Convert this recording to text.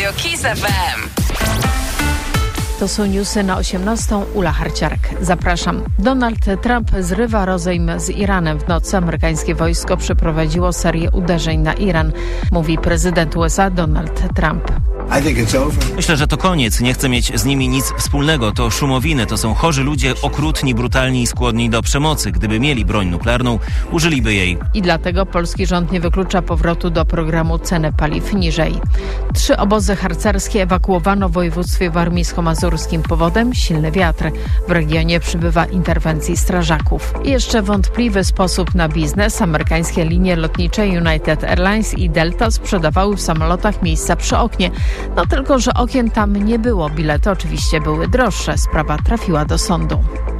Radio Kiss FM. To są newsy na 18. Ula Harciarek. Zapraszam. Donald Trump zrywa rozejm z Iranem. W nocy amerykańskie wojsko przeprowadziło serię uderzeń na Iran, mówi prezydent USA Donald Trump. Myślę, że to koniec. Nie chcę mieć z nimi nic wspólnego. To szumowiny, to są chorzy ludzie, okrutni, brutalni i skłonni do przemocy. Gdyby mieli broń nuklearną, użyliby jej. I dlatego polski rząd nie wyklucza powrotu do programu ceny paliw niżej. 3 obozy harcerskie ewakuowano w województwie warmińsko-mazurskim. Powodem silny wiatr. W regionie przybywa interwencji strażaków. I jeszcze wątpliwy sposób na biznes. Amerykańskie linie lotnicze United Airlines i Delta sprzedawały w samolotach miejsca przy oknie. No tylko, że okien tam nie było. Bilety oczywiście były droższe. Sprawa trafiła do sądu.